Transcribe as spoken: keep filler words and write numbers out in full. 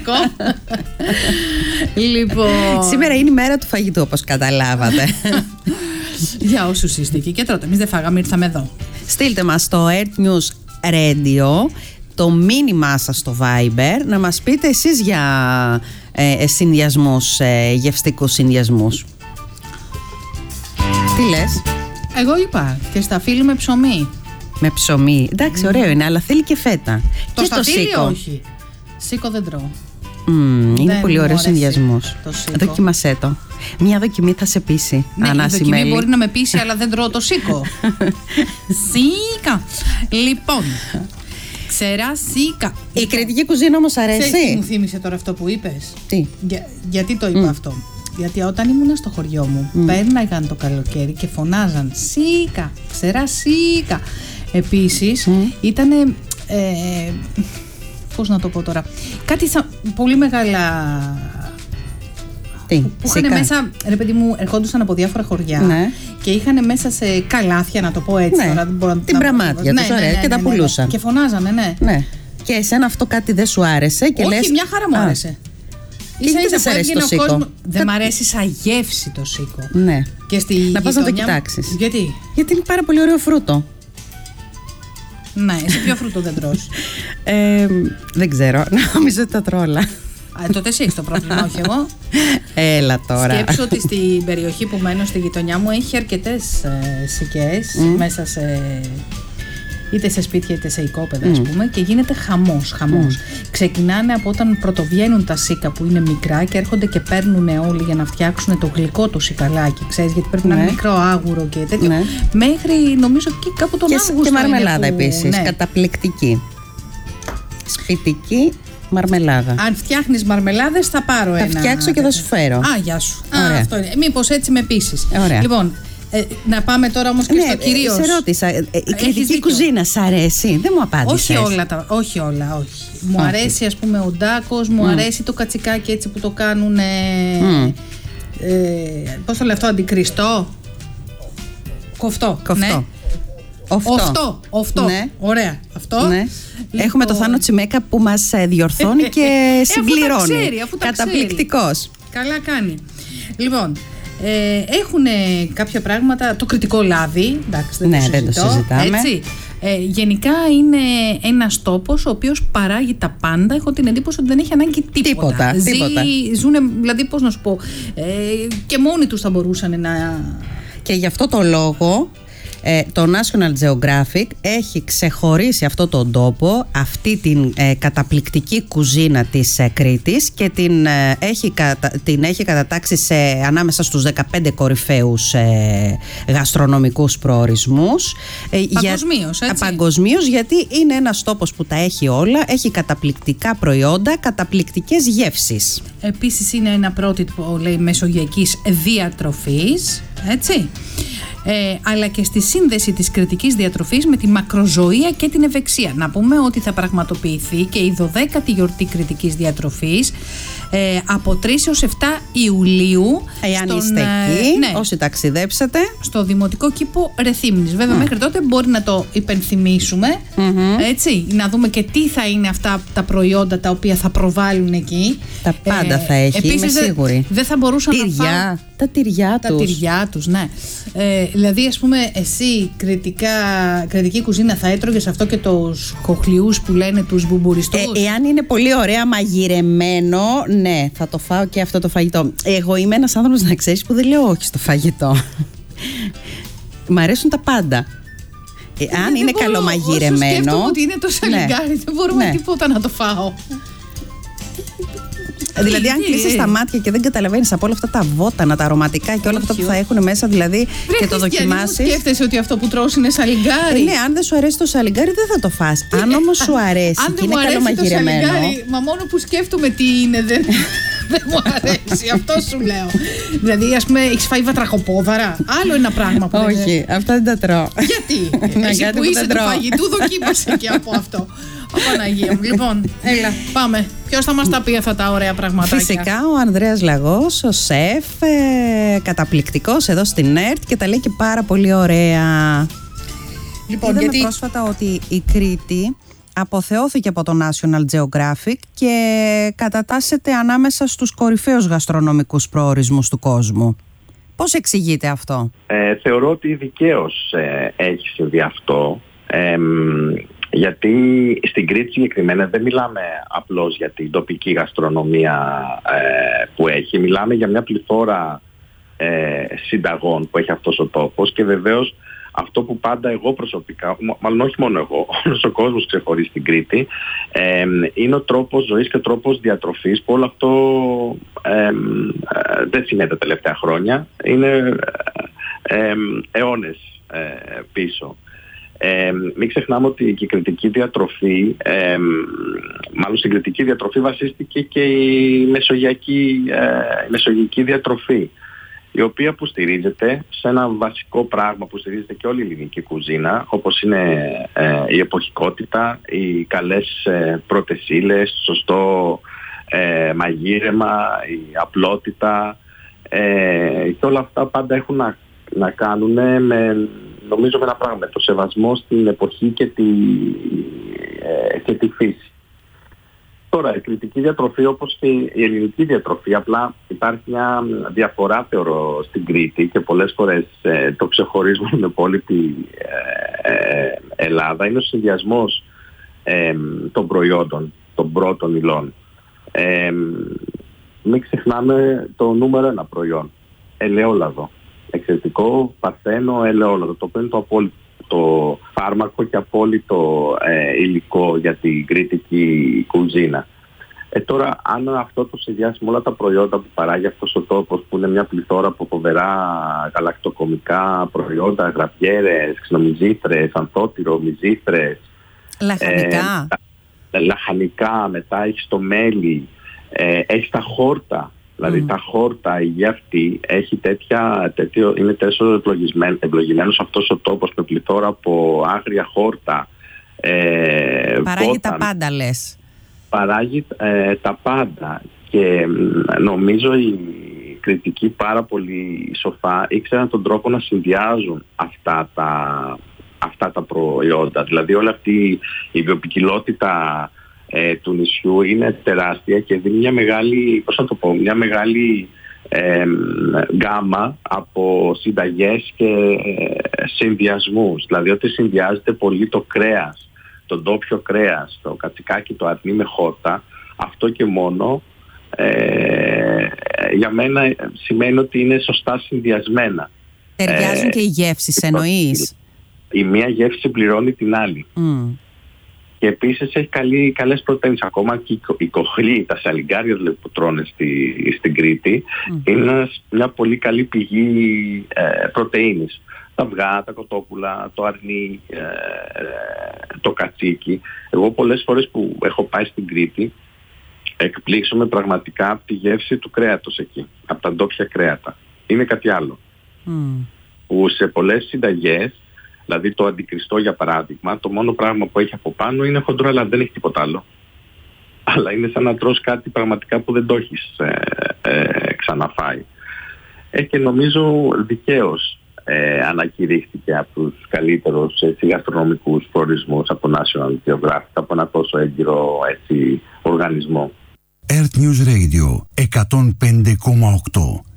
σίκο. Λοιπόν. Σήμερα είναι η μέρα του φαγητού, όπως καταλάβατε. Για όσους είστε εκεί και τρώτε. Εμείς δεν φάγαμε, ήρθαμε εδώ. Στείλτε μας στο Earth News Radio το μήνυμά σας στο Viber να μας πείτε εσείς για ε, συνδυασμούς, ε, γευστικούς συνδυασμούς. Τι λες? Εγώ είπα και σταφύλι με ψωμί. Με ψωμί. Εντάξει, ωραίο είναι, αλλά θέλει και φέτα. Το και σταφύλι το σίκο. όχι. Σίκο δεν τρώω. Mm, είναι δεν πολύ ωραίο συνδυασμό. το Δοκίμασέ το. Μια δοκιμή θα σε πείσει. Ναι, η δοκιμή μέλι. μπορεί να με πείσει, αλλά δεν τρώω το σίκο. Σίκα. Λοιπόν, ξερά σίκα. Η κριτική κουζίνα όμως αρέσει. Ξέρεις τι μου θύμισε τώρα αυτό που είπες? Τι? Για, γιατί το είπα mm. αυτό? Γιατί όταν ήμουν στο χωριό μου, mm. πέρναγαν το καλοκαίρι και φωνάζαν σίκα, ξερά σίκα. Επίσης, mm. ήτανε, ε, πώς να το πω τώρα, κάτι σαν πολύ μεγάλα... Τι, που είχαν μέσα, ρε παιδί μου, ερχόντουσαν από διάφορα χωριά, ναι. και είχαν μέσα σε καλάθια, να το πω έτσι. Ναι. Τώρα, δεν μπορώ να, την πραμάτια ναι, τους, ναι, ωραία, ναι, και ναι, τα ναι, πουλούσαν. Ναι. Και φωνάζανε, ναι. ναι. Και εσένα αυτό κάτι δεν σου άρεσε και όχι, λες... μια χαρά μου άρεσε. Ίσα ίσα που έβγαινε ο κόσμος. Δεν μ' αρέσει σαν γεύση το σίκο. Ναι. Και στη να πας να το γειτονιά... κοιτάξεις. Γιατί? Γιατί είναι πάρα πολύ ωραίο φρούτο. Ναι, εσύ ποιο φρούτο δεν τρως? ε, δεν ξέρω, νομίζω ότι τα τρώω όλα. Α, τότε εσύ έχεις το πρόβλημα, όχι εγώ. Έλα τώρα. Σκέψου ότι στην περιοχή που μένω, στη γειτονιά μου, έχει αρκετές ε, σικές mm. μέσα σε... είτε σε σπίτια είτε σε οικόπεδα, ας mm. πούμε, και γίνεται χαμός, χαμός. Mm. Ξεκινάνε από όταν πρωτοβγαίνουν τα σίκα που είναι μικρά και έρχονται και παίρνουν όλοι για να φτιάξουν το γλυκό του σικαλάκι, ξέρεις, γιατί πρέπει ναι. να είναι μικρό άγουρο και τέτοιο. Ναι. Μέχρι νομίζω και κάπου τον και, Αύγουστο. Και μαρμελάδα που... επίσης, ναι. καταπληκτική. Σπιτική μαρμελάδα. Αν φτιάχνεις μαρμελάδες θα πάρω θα ένα. Θα φτιάξω και θα σου φέρω. Α, γεια σου. Α, αυτό είναι. Μήπως έτσι με πείσεις. Ωραία. Λοιπόν, Ε, να πάμε τώρα όμως και ναι, στο κυρίως. Σε ρώτησα, ε, η κριτική κουζίνα σ' αρέσει? Δεν μου απάντησες. Όχι όλα, τα, όχι όλα, όχι. Μου όχι. αρέσει ας πούμε ο ντάκος, μου mm. αρέσει το κατσικάκι έτσι που το κάνουν, ε, mm. ε, πώς το λέω αυτό, αντικριστό. Κοφτό. Κοφτό. Ναι. Οφτό. Οφτό. Οφτό. Ναι. Ωραία. Αυτό. Ναι. Λοιπόν... Έχουμε το Θάνο Τσιμέκα που μας διορθώνει και συμπληρώνει. Αφού τα ξέρει, αφού τα καταπληκτικός. Καλά κάνει. Λοιπόν, Ε, έχουν κάποια πράγματα, το κριτικό λάδι, εντάξει, δεν, ναι, το, δεν το συζητάμε. Έτσι. Ε, γενικά είναι ένας τόπος ο οποίος παράγει τα πάντα. Έχω την εντύπωση ότι δεν έχει ανάγκη τίποτα. Τίποτα, Ζή, τίποτα. Ζούνε, δηλαδή πώς να σου πω, ε, και μόνοι τους θα μπορούσαν να... Και γι' αυτό το λόγο ε, το National Geographic έχει ξεχωρίσει αυτό τον τόπο, αυτή την ε, καταπληκτική κουζίνα της ε, Κρήτης, και την, ε, έχει, κατα, την έχει κατατάξει σε, ανάμεσα στους δεκαπέντε κορυφαίους ε, γαστρονομικούς προορισμούς. Ε, παγκοσμίως, για, έτσι. Παγκοσμίως, γιατί είναι ένας τόπος που τα έχει όλα, έχει καταπληκτικά προϊόντα, καταπληκτικές γεύσεις. Επίσης είναι ένα πρότυπο, λέει, μεσογειακής διατροφής, έτσι. Ε, αλλά και στη σύνδεση της κρητικής διατροφής με τη μακροζωία και την ευεξία. Να πούμε ότι θα πραγματοποιηθεί και η δωδέκατη γιορτή κρητικής διατροφής ε, από τρεις έως επτά Ιουλίου. Εάν στον, είστε εκεί, ε, ναι, όσοι ταξιδέψετε, στο Δημοτικό Κήπο Ρεθύμνης. Βέβαια, mm. μέχρι τότε μπορεί να το υπενθυμίσουμε, mm-hmm. έτσι, να δούμε και τι θα είναι αυτά τα προϊόντα τα οποία θα προβάλλουν εκεί. Τα πάντα ε, θα έχει, επίσης, είμαι σίγουρη. Δεν θα μπορούσαν τυριά, να φάω... τα τυριά τα τους. Τα τυριά τους, ναι. Ε, δηλαδή, ας πούμε, εσύ κριτικά, κριτική κουζίνα θα έτρωγες αυτό και τους χοχλιούς που λένε, τους μπουμπουριστούς? Ε, εάν είναι πολύ ωραία μαγειρεμένο, ναι, θα το φάω και αυτό το φαγητό. Εγώ είμαι ένας άνθρωπος, να ξέρεις, που δεν λέω όχι στο φαγητό. Μ' αρέσουν τα πάντα. Ε, αν δεν είναι μπορώ, καλομαγειρεμένο. Όσο σκέφτομαι ότι είναι το σαλιγκάρι, ναι, δεν μπορούμε ναι. τίποτα να το φάω. Δηλαδή, αν κλείσεις τα μάτια και δεν καταλαβαίνεις από όλα αυτά τα βότανα, τα αρωματικά και όλα αυτά που θα έχουν μέσα, δηλαδή, Βρε, και το δοκιμάσεις. Δεν σκέφτεσαι ότι αυτό που τρως είναι σαλιγκάρι? Ε, ναι, αν δεν σου αρέσει το σαλιγκάρι, δεν θα το φας. Ε, αν όμως σου αρέσει αν και είναι καλομαγειρεμένο. Μα μόνο που σκέφτομαι τι είναι, δεν, δεν μου αρέσει. Αυτό σου λέω. Δηλαδή, ας πούμε, έχεις φάει βατραχοπόδαρα. Άλλο ένα πράγμα που όχι, δεν... αυτά δεν τα τρώω. Γιατί? Εσύ που είσαι του φαγητού, δοκίμασε και από αυτό. Ω Παναγία μου. Λοιπόν, έλα, πάμε. Ποιος θα μας τα πει αυτά τα ωραία πραγματάκια? Φυσικά ο Ανδρέας Λαγός, ο σεφ, ε, καταπληκτικός εδώ στην ΕΡΤ, και τα λέει και πάρα πολύ ωραία. Λοιπόν, είδαμε γιατί... πρόσφατα ότι η Κρήτη αποθεώθηκε από το National Geographic και κατατάσσεται ανάμεσα στους κορυφαίους γαστρονομικούς προορισμούς του κόσμου. Πώς εξηγείται αυτό? Ε, θεωρώ ότι δικαίως ε, έχει συμβεί αυτό, ε, γιατί στην Κρήτη συγκεκριμένα δεν μιλάμε απλώς για την τοπική γαστρονομία ε, που έχει, μιλάμε για μια πληθώρα ε, συνταγών που έχει αυτός ο τόπος, και βεβαίως αυτό που πάντα εγώ προσωπικά, μάλλον όχι μόνο εγώ, όλος ο κόσμος ξεχωρίζει στην Κρήτη, ε, είναι ο τρόπος ζωής και ο τρόπος διατροφής, που όλο αυτό ε, ε, δεν συνέβη τα τελευταία χρόνια, είναι ε, ε, αιώνες ε, πίσω. Ε, μην ξεχνάμε ότι η κρητική διατροφή, ε, μάλλον στην κρητική διατροφή βασίστηκε και η μεσογειακή, ε, η μεσογειακή διατροφή, η οποία που στηρίζεται σε ένα βασικό πράγμα που στηρίζεται και όλη η ελληνική κουζίνα, όπως είναι ε, η εποχικότητα, οι καλές ε, πρώτες ύλες, σωστό ε, μαγείρεμα, η απλότητα, ε, και όλα αυτά πάντα έχουν να, να κάνουν με, νομίζω με ένα πράγμα, με το σεβασμό στην εποχή και τη, ε, και τη φύση. Τώρα, η κρητική διατροφή, όπως και η ελληνική διατροφή, απλά υπάρχει μια διαφορά, θεωρώ, στην Κρήτη, και πολλές φορές ε, το ξεχωρίζουμε με την υπόλοιπη ε, ε, Ελλάδα, είναι ο συνδυασμός ε, των προϊόντων, των πρώτων υλών. Ε, μην ξεχνάμε το νούμερο ένα προϊόν, ελαιόλαδο. Εξαιρετικό, παρθένο ελαιόλαδο, το οποίο είναι το απόλυτο το φάρμακο και απόλυτο ε, υλικό για την κρήτικη κουζίνα. Ε, τώρα, αν αυτό το συνδυάσουμε όλα τα προϊόντα που παράγει αυτός ο τόπος, που είναι μια πληθώρα από φοβερά γαλακτοκομικά προϊόντα, γραβιέρες, ξινομυζήθρες, ανθότυρο, μυζήθρες, λαχανικά, ε, λαχανικά, μετά έχει το μέλι, ε, έχει τα χόρτα. Δηλαδή mm. τα χόρτα, η γεύτη έχει τέτοια, τέτοιο, είναι τόσο ευλογημένος αυτός ο τόπος με πληθώρα από άγρια χόρτα. Ε, παράγει βόταν, τα πάντα, λες. Παράγει ε, τα πάντα, και νομίζω οι κριτικοί πάρα πολύ σοφά ήξεραν τον τρόπο να συνδυάζουν αυτά τα, αυτά τα προϊόντα. Δηλαδή όλη αυτή η βιοποικιλότητα Ε, του νησιού είναι τεράστια και δίνει μια μεγάλη, πώς να το πω, μια μεγάλη ε, γκάμα από συνταγές και ε, συνδυασμούς. Δηλαδή ότι συνδυάζεται πολύ το κρέας, το ντόπιο κρέας, το κατσικάκι, το αρνί με χόρτα, αυτό και μόνο ε, για μένα σημαίνει ότι είναι σωστά συνδυασμένα. Ταιριάζουν ε, και οι γεύσεις, εννοείς? Η μία γεύση πληρώνει την άλλη. Mm. Και επίσης έχει καλή, καλές πρωτεΐνες. Ακόμα και η κοχλή, τα σαλιγκάρια δηλαδή, που τρώνε στη, στην Κρήτη, mm. είναι μια πολύ καλή πηγή ε, πρωτεΐνης. Τα αυγά, τα κοτόπουλα, το αρνί, ε, το κατσίκι. Εγώ πολλές φορές που έχω πάει στην Κρήτη, εκπλήξωμαι πραγματικά από τη γεύση του κρέατος εκεί, από τα ντόπια κρέατα. Είναι κάτι άλλο. Mm. Που σε πολλές συνταγές, δηλαδή το αντικριστό για παράδειγμα, το μόνο πράγμα που έχει από πάνω είναι χοντρό, αλλά δεν έχει τίποτα άλλο. Αλλά είναι σαν να τρως κάτι πραγματικά που δεν το έχεις ε, ε, ξαναφάει. Ε, και νομίζω δικαίως ε, ανακηρύχθηκε από τους καλύτερους έτσι, γαστρονομικούς προορισμούς από National Geographic, από ένα τόσο έγκυρο έτσι, οργανισμό. Earth News Radio εκατόν πέντε κόμμα οκτώ.